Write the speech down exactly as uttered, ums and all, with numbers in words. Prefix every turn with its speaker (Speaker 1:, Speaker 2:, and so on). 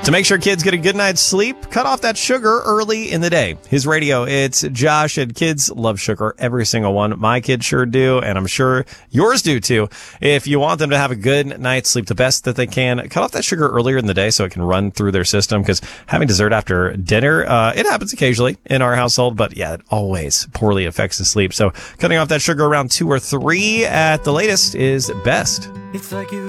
Speaker 1: To make sure kids get a good night's sleep, cut off that sugar early in the day. His radio, it's Josh, and kids love sugar, every single one. My kids sure do, and I'm sure yours do too. If you want them to have a good night's sleep, the best that they can, cut off that sugar earlier in the day so it can run through their system, because having dessert after dinner, uh, it happens occasionally in our household, but yeah, it always poorly affects the sleep. So cutting off that sugar around two or three at the latest is best.
Speaker 2: It's like you